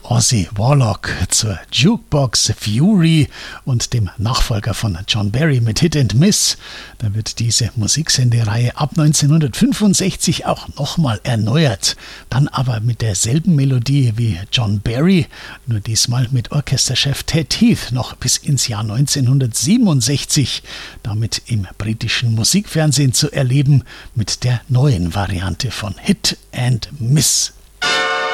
Ozzy Warlock zur Jukebox Fury und dem Nachfolger von John Barry mit Hit and Miss. Da wird diese Musiksendereihe ab 1965 auch nochmal erneuert. Dann aber mit derselben Melodie wie John Barry, nur diesmal mit Orchesterchef Ted Heath noch bis ins Jahr 1967, damit im britischen Musikfernsehen zu erleben mit der neuen Variante von Hit and Miss.